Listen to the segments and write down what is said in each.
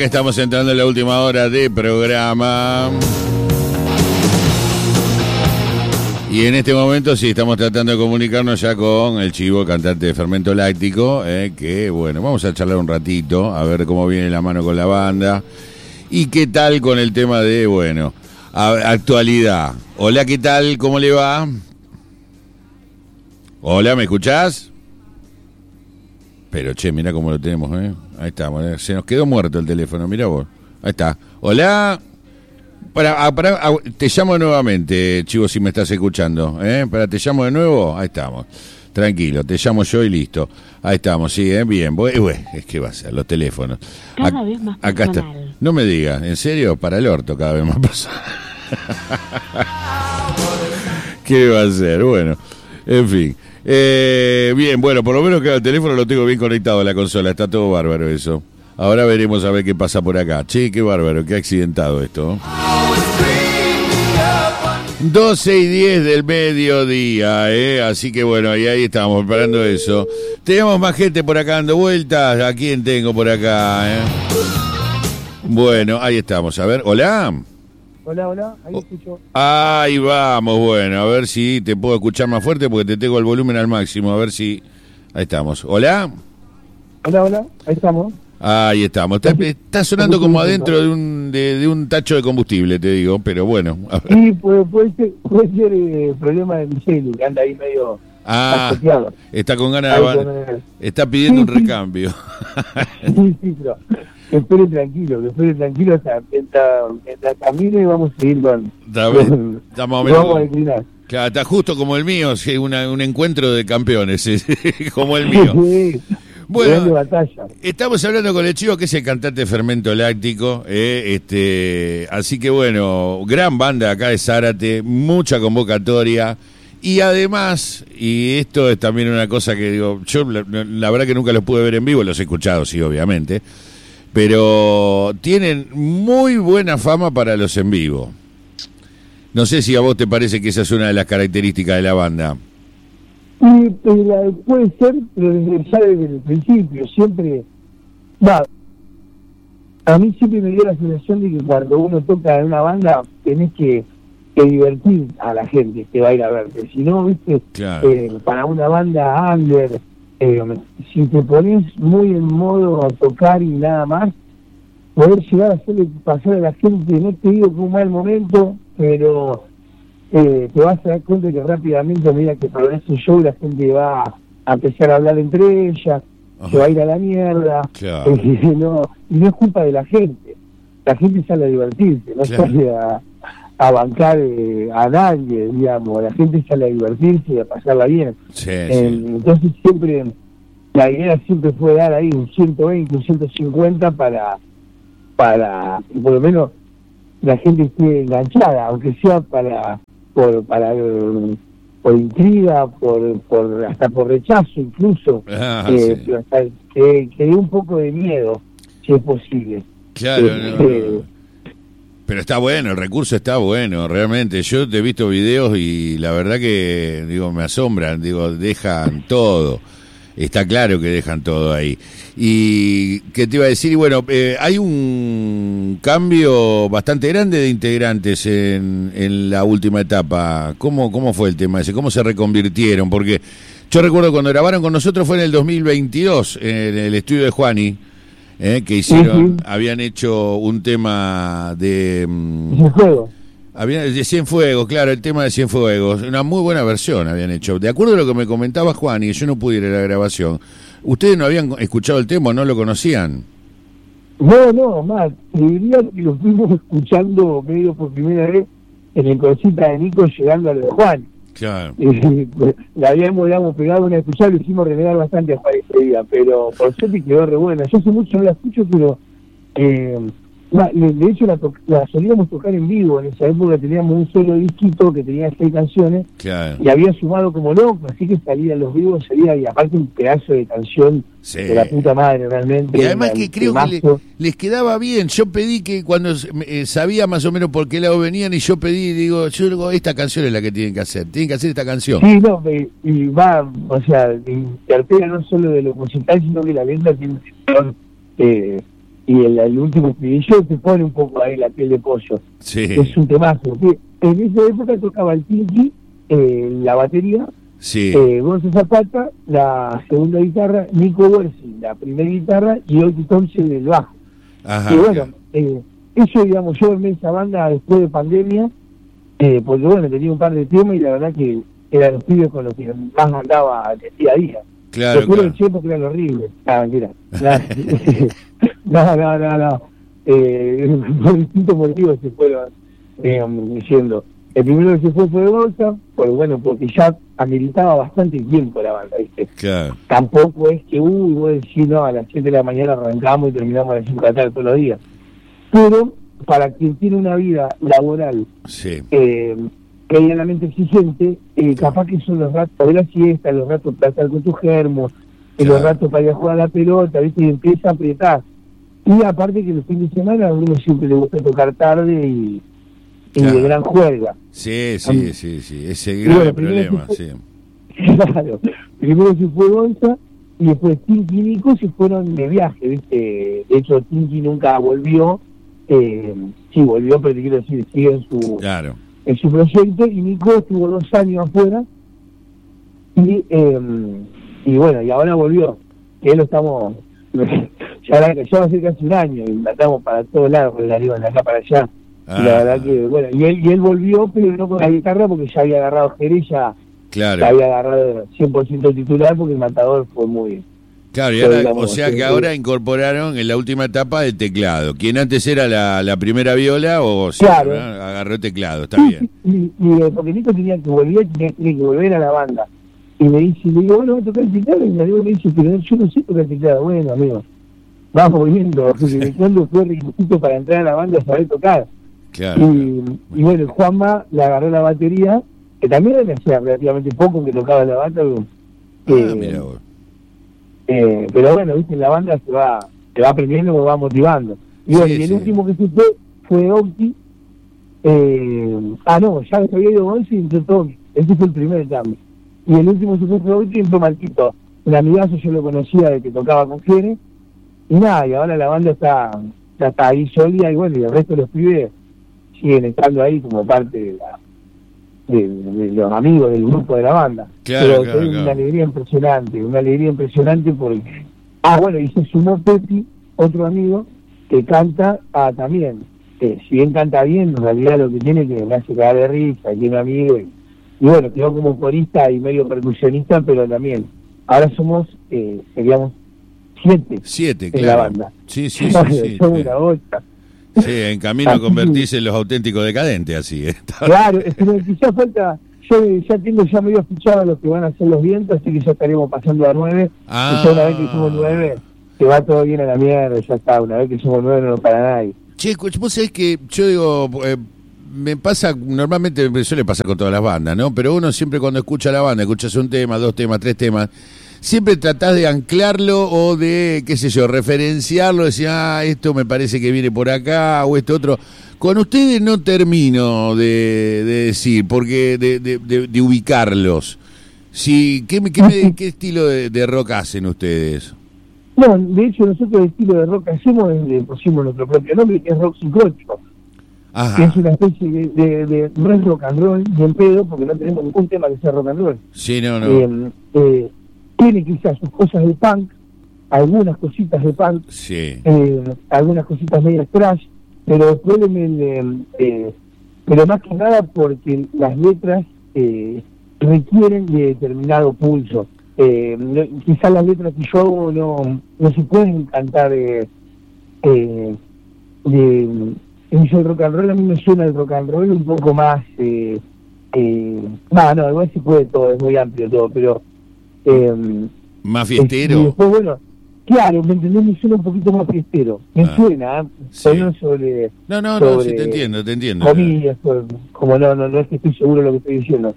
estamos entrando en la última hora de programa. Y en este momento sí estamos tratando de comunicarnos ya con el Chivo, cantante de Fermento Láctico, que bueno, vamos a charlar un ratito, a ver cómo viene la mano con la banda. Y qué tal con el tema de, bueno, actualidad. Hola, ¿qué tal? ¿Cómo le va? Hola, ¿me escuchás? Pero che, mirá cómo lo tenemos, Ahí estamos, se nos quedó muerto el teléfono, mirá vos. Ahí está. Hola. Te llamo nuevamente, Chivo, si me estás escuchando. Te llamo de nuevo. Ahí estamos. Tranquilo, te llamo yo y listo. Ahí estamos, sí, bien. Es que va a ser, los teléfonos. Cada vez más acá está. No me digas, ¿en serio? Para el orto cada vez más personal. ¿Qué va a ser? Bueno, en fin. Bien, bueno, por lo menos que el teléfono lo tengo bien conectado a la consola. Está todo bárbaro eso. Ahora veremos a ver qué pasa por acá. Che, qué bárbaro, qué accidentado esto. 12:10 del mediodía, así que bueno, ahí estamos preparando eso. Tenemos más gente por acá dando vueltas. ¿A quién tengo por acá? Bueno, ahí estamos. A ver, hola. Hola, ahí escucho. Ahí vamos, bueno, a ver si te puedo escuchar más fuerte porque te tengo el volumen al máximo. A ver si... Ahí estamos. ¿Hola? Hola, ahí estamos. Ahí estamos. Está sonando como adentro de un tacho de combustible, te digo, pero bueno. Sí, puede ser problema de mi celu, que anda ahí medio asociado. Está con ganas de... Está pidiendo un recambio. Sí, pero que espere tranquilo, hasta mientras camine vamos a seguir con... Está más o menos... Vamos a declinar. Claro, está justo como el mío, un encuentro de campeones, como el mío. Sí. Bueno, estamos hablando con el Chivo, que es el cantante de Fermento Láctico, así que bueno, gran banda acá de Zárate, mucha convocatoria, y además, y esto es también una cosa que digo, yo la verdad que nunca los pude ver en vivo, los he escuchado, sí, obviamente, pero tienen muy buena fama para los en vivo. No sé si a vos te parece que esa es una de las características de la banda. Y puede ser, pero ya desde el principio, siempre... a mí siempre me dio la sensación de que cuando uno toca en una banda tenés que divertir a la gente que va a ir a verte. Si no, viste, claro. Para una banda under, si te pones muy en modo a tocar y nada más, poder llegar a hacerle pasar a la gente, no te digo que un mal momento, pero... te vas a dar cuenta que rápidamente a medida que progresa el show la gente va a empezar a hablar entre ellas, se va a ir a la mierda, claro. Y no es culpa de la gente sale a divertirse, no sale a bancar a nadie, digamos, la gente sale a divertirse y a pasarla bien. Sí. Entonces siempre, la idea siempre fue dar ahí un 120, un 150 para por lo menos la gente esté enganchada, aunque sea por intriga, hasta por rechazo incluso, sí. Pero hasta que dé un poco de miedo, si es posible. Claro, pero está bueno, el recurso está bueno, realmente. Yo te he visto videos y la verdad que, digo, me asombran, digo, dejan todo. Está claro que dejan todo ahí. Y qué te iba a decir, y bueno, hay un cambio bastante grande de integrantes en la última etapa. ¿Cómo fue el tema ese? ¿Cómo se reconvirtieron? Porque yo recuerdo cuando grabaron con nosotros fue en el 2022, en el estudio de Juani, que hicieron, habían hecho un tema de Cienfuegos, claro, el tema de Cienfuegos, una muy buena versión habían hecho. De acuerdo a lo que me comentaba Juan, y yo no pude ir a la grabación, ¿ustedes no habían escuchado el tema o no lo conocían? No, más, diría que lo fuimos escuchando medio por primera vez en el Cosita de Nico llegando a lo de Juan. Claro. La habíamos pegado una escuchada, lo hicimos renegar bastante a Juan ese día, pero por suerte quedó re buena. Yo hace mucho no la escucho, pero... de hecho la solíamos tocar en vivo. En esa época teníamos un solo disquito que tenía 6 canciones, claro. Y había sumado como loco, así que salía en los vivos, y aparte un pedazo de canción, sí, de la puta madre realmente. Y además que creo que les quedaba bien. Yo pedí que cuando sabía más o menos por qué lado venían, y yo esta canción es la que tienen que hacer esta canción. Sí, no, y va, o sea, interpela no solo de lo musical, sino que la letra tiene el último estribillo te pone un poco ahí la piel de pollo. Sí. Es un temazo. En esa época tocaba el Tinky, la batería, Sí. Gonzo Zapata, la segunda guitarra, Nico Borsi, la primera guitarra, y Oki Thompson el bajo. Ajá. Y bueno, eso, digamos, yo armé esa banda después de pandemia, porque bueno, tenía un par de temas y la verdad que eran los pibes con los que más andaba día a día. Claro, Después claro. el che porque eran horribles. Mentira. No. Por distintos motivos se fueron diciendo. El primero que se fue Gonza, pues bueno, porque ya ameritaba bastante tiempo la banda, ¿viste? Claro. Tampoco es que, vos decís, no, a las 7 de la mañana arrancamos y terminamos a las 5 de la tarde todos los días. Pero para quien tiene una vida laboral Sí. medianamente exigente, capaz que son los ratos de la siesta, los ratos para estar con tus germos, Claro. los ratos para ir a jugar a la pelota, ¿viste? Y empieza a apretar. Y aparte que los fines de semana a uno siempre le gusta tocar tarde y Claro. de gran juerga. Sí. Ese grave bueno, primero problema, se sí. Claro, primero se fue Gonza y después Tinky y Nico se fueron de viaje, ¿viste? De hecho, Tinky nunca volvió, sí volvió, pero te quiero decir, sigue Claro. en su proyecto, y Nico estuvo 2 años afuera y bueno, y ahora volvió, que él lo estamos, ya va a ser casi un año y matamos para todos lados con la de acá para allá. Y la verdad que, bueno, y él volvió, pero no con la guitarra porque ya había agarrado Jerez, ya Claro. había agarrado 100% titular porque el Matador fue muy... Claro, y Pero ahora, digamos, o sea que ahora incorporaron en la última etapa el teclado. ¿Quién antes era la primera viola o sí, Claro. ¿no? Agarró el teclado? Está bien. Porque Nico tenía que volver a la banda. Y me dice, le digo, bueno, voy a tocar el teclado. Y me dice, pero yo no sé tocar el teclado. Bueno, amigo, vamos viendo. ¿Cuándo fue requisito para entrar a la banda saber tocar? Claro. Y bueno, el Juanma le agarró la batería, que también le hacía relativamente poco que tocaba la banda. Mira vos. Pero bueno, viste, la banda se va aprendiendo, se va motivando. Y bueno, y el último que se fue Octi. No, ya se había ido Gonzi y entró Tommy. Ese fue el primer cambio. Y el último que se fue Octi y entró Marquito. Un amigazo, yo lo conocía de que tocaba con Jerez. Y nada, y ahora la banda ya está ahí sólida, y bueno, y el resto de los pibes siguen estando ahí como parte de los amigos del grupo de la banda. Claro, Pero es una alegría impresionante porque... bueno, y se sumó Pepi, otro amigo, que canta también. Si bien canta bien, en realidad lo que tiene que me hace cagar de risa, tiene un amigo, y bueno, quedó como corista y medio percusionista, pero también. Ahora seríamos 7 en claro. la banda. Sí. Somos una bocha. Sí, en camino a convertirse en los auténticos decadentes, así. Claro, pero quizás falta, yo ya medio fichado a los que van a hacer los vientos, así que ya estaremos pasando a 9. Y ya una vez que somos 9, se va todo bien a la mierda, ya está. Una vez que somos 9 no nos para nadie. Che, vos sabés que yo digo, me pasa, normalmente me suele pasar con todas las bandas, ¿no? Pero uno siempre cuando escucha la banda, escuchas un tema, 2 temas, 3 temas, siempre tratás de anclarlo o de, qué sé yo, referenciarlo, decir, esto me parece que viene por acá o este otro. Con ustedes no termino de decir, porque de ubicarlos. Sí, ¿qué estilo de rock hacen ustedes? No, de hecho nosotros el estilo de rock hacemos, pusimos nuestro propio nombre, que es Rock 58. Que es una especie de no es rock and roll, ni en pedo, porque no tenemos ningún tema que sea rock and roll. Sí, no. Tiene quizás sus cosas de punk, algunas cositas de punk, sí. Algunas cositas medio trash, pero después pero más que nada porque las letras requieren de determinado pulso. Quizás las letras que yo hago no se pueden cantar en el rock and roll. A mí me suena el rock and roll un poco más igual se puede todo, es muy amplio todo, pero más fiestero. Y después, bueno, claro, me entendés, me suena un poquito más fiestero, me suena, sí. no sobre... No, sí, te entiendo. Comillas, como no es que estoy seguro de lo que estoy diciendo.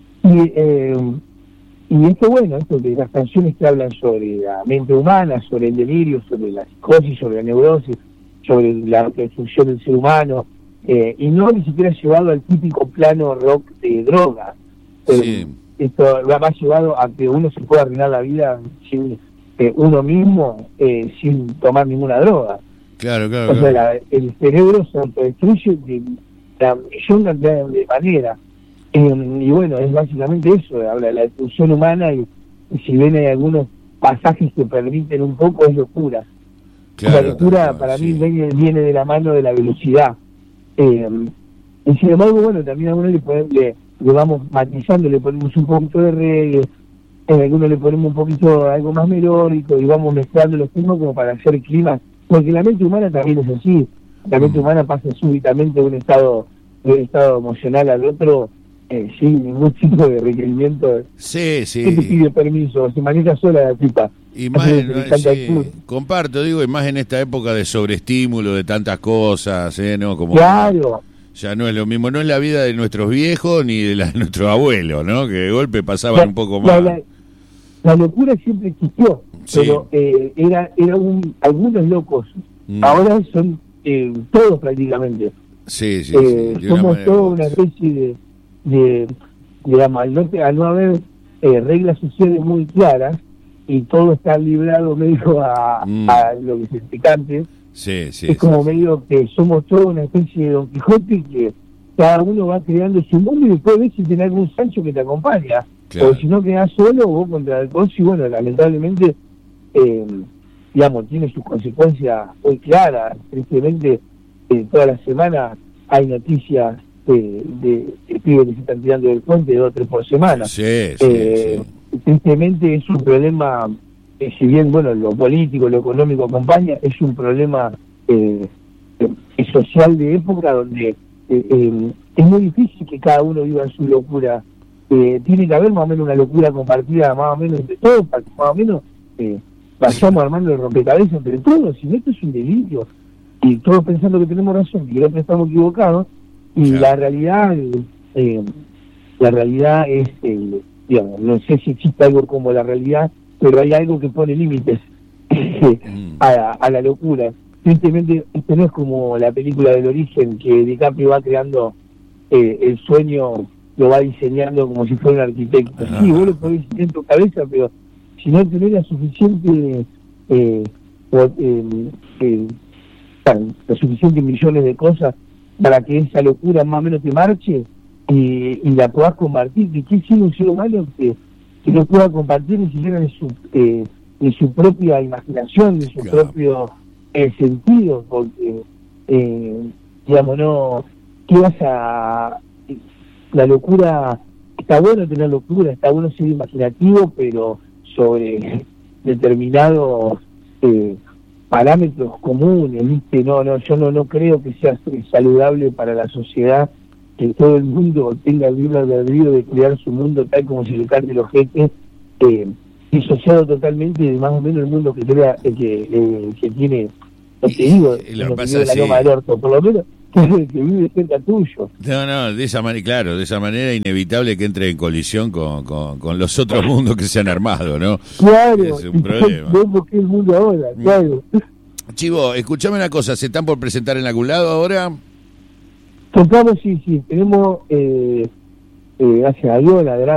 Y esto, bueno, esto de las canciones que hablan sobre la mente humana, sobre el delirio, sobre la psicosis, sobre la neurosis, sobre la destrucción del ser humano, y no ni siquiera llevado al típico plano rock de droga. Sí. Esto va más llevado a que uno se pueda arruinar la vida sin uno mismo, sin tomar ninguna droga. Claro. O sea, el cerebro se autodestruye de la millón cantidad de maneras. Y bueno, es básicamente eso, habla de la destrucción humana y si ven hay algunos pasajes que permiten un poco, es locura. Claro, la locura para mí viene de la mano de la velocidad. Y sin embargo, bueno, también a uno le vamos matizando, le ponemos un poquito de reggae, en algunos le ponemos un poquito algo más melódico y vamos mezclando los ritmos como para hacer clima, porque la mente humana también es así. La mente humana pasa súbitamente de un estado emocional al otro sin ningún tipo de requerimiento. Sí. ¿Qué te pide permiso? Se maneja sola la tipa. Y más comparto, digo, y más en esta época de sobreestímulo de tantas cosas, ¿no? Como claro. Ya no es lo mismo, no es la vida de nuestros viejos ni de la de nuestros abuelos, ¿no? Que de golpe pasaban un poco más. La locura siempre existió, pero era algunos locos. Ahora son todos prácticamente. Sí. Somos todos una especie de digamos, al no haber reglas sociales muy claras y todo está librado medio a lo que se picante. Es como medio que somos todos una especie de Don Quijote que cada uno va creando su mundo y después ves si tenés algún Sancho que te acompaña. Claro. O si no quedás solo vos contra el coche y bueno, lamentablemente digamos, tiene sus consecuencias muy claras. Tristemente toda la semana hay noticias de pibes que se están tirando del puente 2 o 3 por semana. Tristemente es un problema, si bien bueno lo político, lo económico acompaña, es un problema social de época donde es muy difícil que cada uno viva su locura. Tiene que haber más o menos una locura compartida más o menos entre todos, para que más o menos vayamos armando el rompecabezas entre todos. Si no, esto es un delirio y todos pensando que tenemos razón y que estamos equivocados. Y la realidad es, digamos, no sé si existe algo como la realidad, pero hay algo que pone límites a la locura. Tristemente, esto no es como la película del Origen, que DiCaprio va creando el sueño, lo va diseñando como si fuera un arquitecto. Sí, vos lo podés diseñar en tu cabeza, pero si no tenés la suficiente los suficientes millones de cosas para que esa locura más o menos te marche y la puedas compartir. ¿Qué es un ser humano que no pueda compartir ni siquiera de su propia imaginación, de su propio sentido? Porque, digamos, no, ¿qué vas a...? La locura, está bueno tener locura, está bueno ser imaginativo, pero sobre determinados parámetros comunes, ¿viste? No, yo no creo que sea saludable para la sociedad que todo el mundo tenga el libre albedrío de crear su mundo tal como se le cante el ojete, disociado totalmente de más o menos el mundo que crea que tiene, no te digo, la Loma del Orto, por lo menos que vive cerca tuyo. No, de esa manera, claro, de esa manera inevitable que entre en colisión con los otros mundos que se han armado, ¿no? Claro, es un problema. Vemos que es el mundo ahora, claro. Chivo, escuchame una cosa, ¿se están por presentar en algún lado ahora? Tocamos, sí, tenemos, gracias a Dios, la verdad.